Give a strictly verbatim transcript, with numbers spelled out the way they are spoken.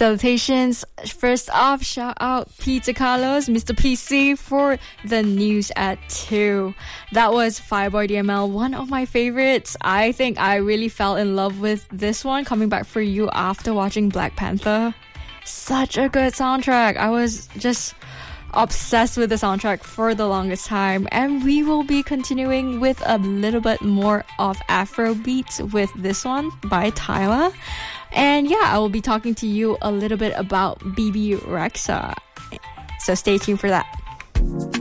Salutations. First off, shout out Peter Carlos, Mister P C, for the news at two. That was Fireboy D M L, one of my favorites. I think I really fell in love with this one, Coming Back For You, after watching Black Panther. Such a good soundtrack. I was just obsessed with the soundtrack for the longest time, and we will be continuing with a little bit more of Afrobeat with this one by Tyla. And yeah, I will be talking to you a little bit about Bebe Rexha. So stay tuned for that.